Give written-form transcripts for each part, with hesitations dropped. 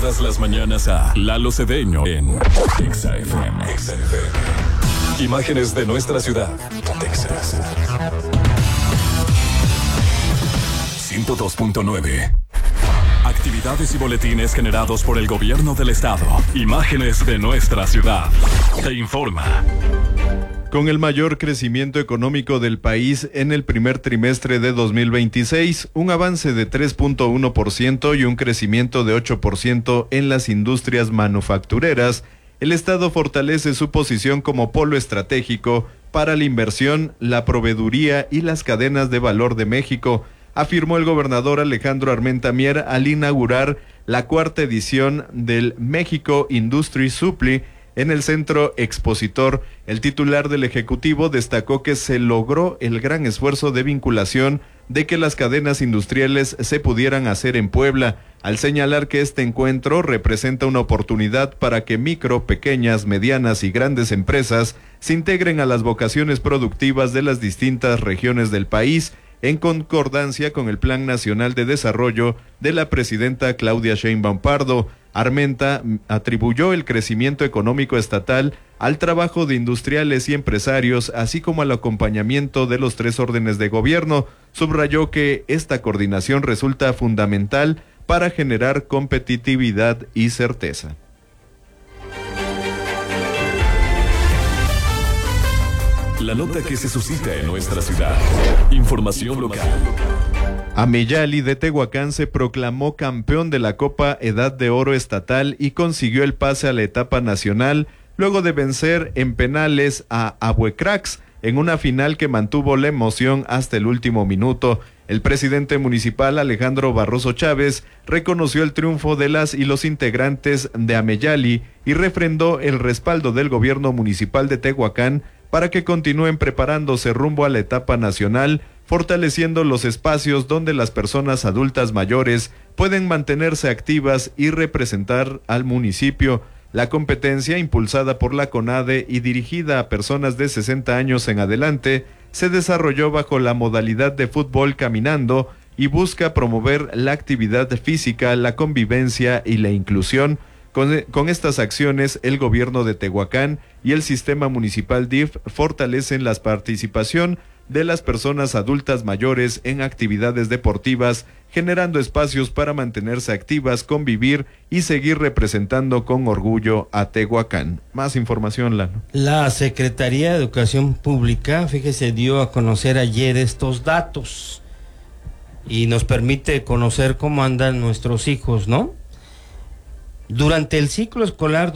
todas las mañanas a Lalo Cedeño en Exa FM. Imágenes de nuestra ciudad, Texas. 102.9. Actividades y boletines generados por el gobierno del estado. Imágenes de nuestra ciudad. Te informa. Con el mayor crecimiento económico del país en el primer trimestre de 2026, un avance de 3.1% y un crecimiento de 8% en las industrias manufactureras, el Estado fortalece su posición como polo estratégico para la inversión, la proveeduría y las cadenas de valor de México, afirmó el gobernador Alejandro Armenta Mier al inaugurar la 4ª edición del México Industry Supply en el Centro Expositor. El titular del Ejecutivo destacó que se logró el gran esfuerzo de vinculación de que las cadenas industriales se pudieran hacer en Puebla, al señalar que este encuentro representa una oportunidad para que micro, pequeñas, medianas y grandes empresas se integren a las vocaciones productivas de las distintas regiones del país, en concordancia con el Plan Nacional de Desarrollo de la presidenta Claudia Sheinbaum Pardo. Armenta atribuyó el crecimiento económico estatal al trabajo de industriales y empresarios, así como al acompañamiento de los 3 órdenes de gobierno. Subrayó que esta coordinación resulta fundamental para generar competitividad y certeza. La nota que se suscita en nuestra ciudad. Información local. Ameyali de Tehuacán se proclamó campeón de la Copa Edad de Oro Estatal y consiguió el pase a la etapa nacional luego de vencer en penales a Abuecrax en una final que mantuvo la emoción hasta el último minuto. El presidente municipal Alejandro Barroso Chávez reconoció el triunfo de las y los integrantes de Ameyali y refrendó el respaldo del gobierno municipal de Tehuacán para que continúen preparándose rumbo a la etapa nacional, fortaleciendo los espacios donde las personas adultas mayores pueden mantenerse activas y representar al municipio. La competencia, impulsada por la CONADE y dirigida a personas de 60 años en adelante, se desarrolló bajo la modalidad de fútbol caminando y busca promover la actividad física, la convivencia y la inclusión. Con estas acciones, el gobierno de Tehuacán y el sistema municipal DIF fortalecen la participación de las personas adultas mayores en actividades deportivas, generando espacios para mantenerse activas, convivir y seguir representando con orgullo a Tehuacán. Más información, Lalo. La Secretaría de Educación Pública, fíjese, dio a conocer ayer estos datos y nos permite conocer cómo andan nuestros hijos, ¿no? Durante el ciclo escolar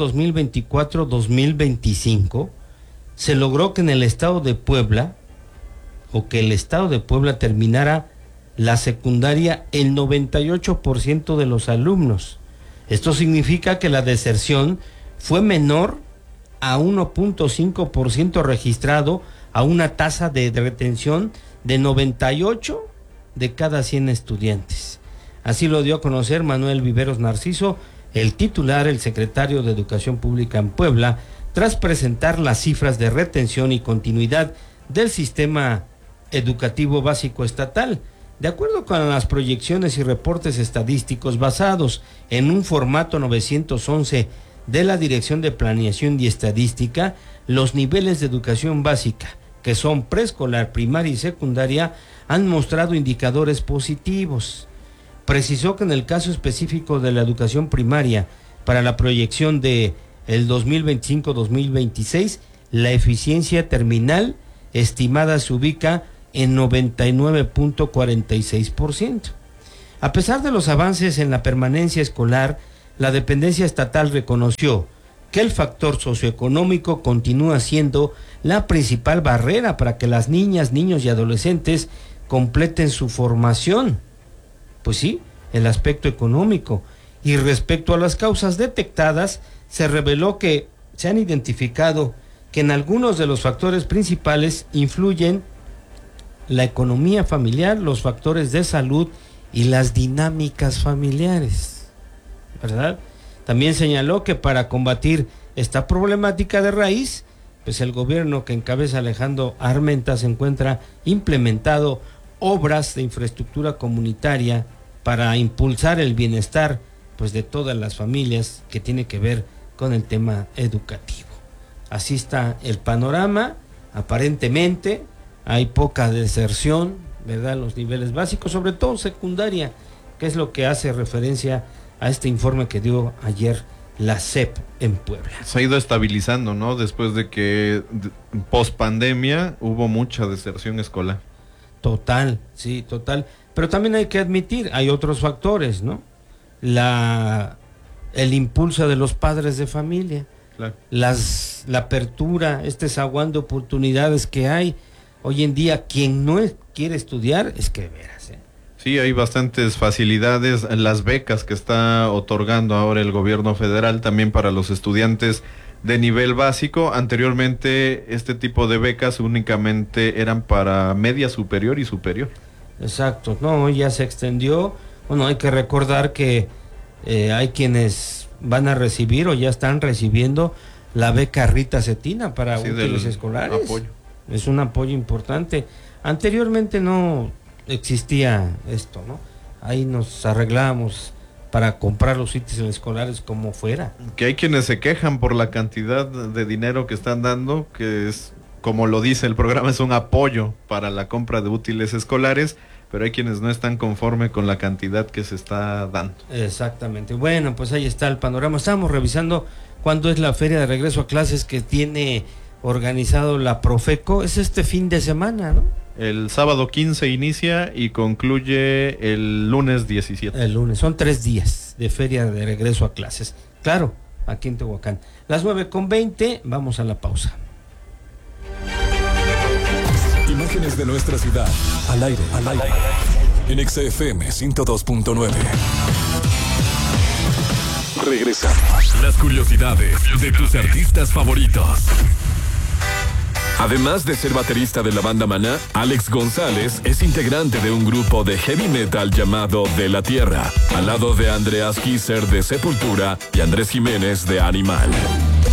2024-2025, se logró que en el estado de Puebla, el estado de Puebla terminara la secundaria el 98% de los alumnos. Esto significa que la deserción fue menor a 1.5% registrado, a una tasa de retención de 98 de cada 100 estudiantes. Así lo dio a conocer Manuel Viveros Narciso, el titular, el secretario de Educación Pública en Puebla, tras presentar las cifras de retención y continuidad del sistema educativo básico estatal. De acuerdo con las proyecciones y reportes estadísticos basados en un formato 911 de la Dirección de Planeación y Estadística, los niveles de educación básica, que son preescolar, primaria y secundaria, han mostrado indicadores positivos. Precisó que en el caso específico de la educación primaria, para la proyección de el 2025-2026, la eficiencia terminal estimada se ubica en 99.46%. A pesar de los avances en la permanencia escolar, la dependencia estatal reconoció que el factor socioeconómico continúa siendo la principal barrera para que las niñas, niños y adolescentes completen su formación. Pues sí, el aspecto económico. Y respecto a las causas detectadas, se reveló que se han identificado que en algunos de los factores principales influyen la economía familiar, los factores de salud y las dinámicas familiares, ¿verdad? También señaló que para combatir esta problemática de raíz, pues el gobierno que encabeza Alejandro Armenta se encuentra implementando obras de infraestructura comunitaria para impulsar el bienestar pues de todas las familias que tiene que ver con el tema educativo. Así está el panorama. Aparentemente hay poca deserción, ¿verdad?, en los niveles básicos, sobre todo secundaria, que es lo que hace referencia a este informe que dio ayer la SEP en Puebla. Se ha ido estabilizando, ¿no? Después de que post pandemia hubo mucha deserción escolar. Total, sí, total. Pero también hay que admitir, hay otros factores, ¿no? El impulso de los padres de familia, Claro. la apertura, este zaguán de oportunidades que hay. Hoy en día, quien no quiere estudiar, es que de veras, ¿eh? Sí, hay bastantes facilidades, las becas que está otorgando ahora el gobierno federal también para los estudiantes de nivel básico. Anteriormente este tipo de becas únicamente eran para media superior y superior. Exacto, no, ya se extendió. Bueno, hay que recordar que hay quienes van a recibir o ya están recibiendo la beca Rita Cetina para útiles escolares. Apoyo. Es un apoyo importante. Anteriormente no existía esto, ¿no? Ahí nos arreglábamos para comprar los útiles escolares como fuera. Que hay quienes se quejan por la cantidad de dinero que están dando, que es, como lo dice el programa, es un apoyo para la compra de útiles escolares, pero hay quienes no están conformes con la cantidad que se está dando. Exactamente. Bueno, pues ahí está el panorama. Estábamos revisando cuándo es la feria de regreso a clases que tiene organizado la Profeco. Es este fin de semana, ¿no? El sábado 15 inicia y concluye el lunes 17. El lunes. Son 3 días de feria de regreso a clases. Claro, aquí en Tehuacán. Las 9:20, vamos a la pausa. Imágenes de nuestra ciudad, al aire. En XFM 102.9. Regresamos. Las curiosidades de tus artistas favoritos. Además de ser baterista de la banda Maná, Alex González es integrante de un grupo de heavy metal llamado De la Tierra, al lado de Andreas Kisser de Sepultura y Andrés Jiménez de Animal.